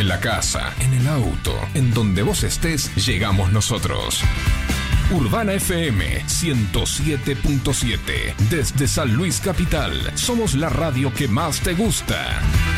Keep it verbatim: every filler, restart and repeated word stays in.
la casa, en el auto, en donde vos estés, llegamos nosotros. Urbana F M ciento siete punto siete. Desde San Luis Capital, somos la radio que más te gusta.